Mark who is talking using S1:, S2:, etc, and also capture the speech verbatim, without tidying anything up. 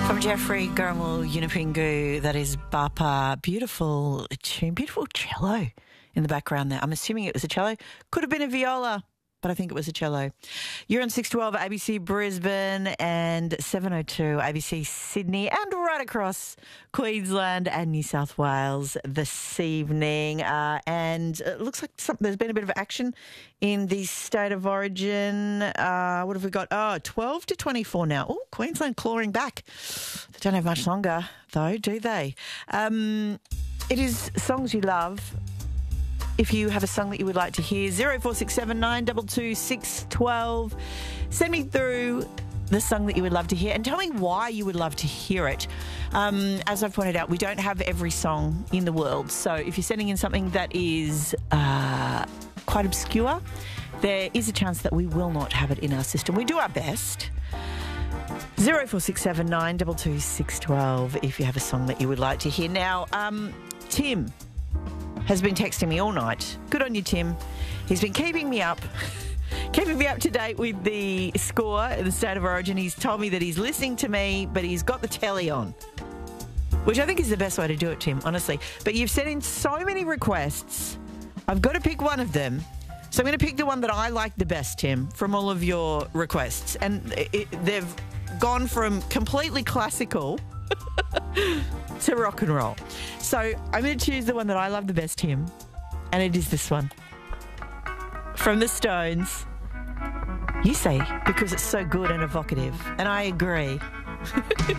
S1: From Jeffrey Gurmul Yunupingu, that is Bapa. Beautiful tune, beautiful cello in the background there. I'm assuming it was a cello. Could have been a viola, but I think it was a cello. You're on six twelve A B C Brisbane and seven oh two A B C Sydney and right across Queensland and New South Wales this evening. Uh, and it looks like some, there's been a bit of action in the state of origin. Uh, what have we got? Oh, twelve to twenty-four now. Oh, Queensland clawing back. They don't have much longer, though, do they? Um, it is Songs You Love. If you have a song that you would like to hear, zero four six seven nine two two six one two. Send me through the song that you would love to hear and tell me why you would love to hear it. Um, as I've pointed out, we don't have every song in the world. So if you're sending in something that is uh, quite obscure, there is a chance that we will not have it in our system. We do our best. zero four six seven nine two two six one two if you have a song that you would like to hear. Now, um, Tim has been texting me all night. Good on you, Tim. He's been keeping me up, keeping me up to date with the score in the State of Origin. He's told me that he's listening to me, but he's got the telly on, which I think is the best way to do it, Tim, honestly. But you've sent in so many requests. I've got to pick one of them. So I'm going to pick the one that I like the best, Tim, from all of your requests. And it, they've gone from completely classical to rock and roll. So I'm going to choose the one that I love the best, Tim, and it is this one. From the Stones. You say because it's so good and evocative, and I agree.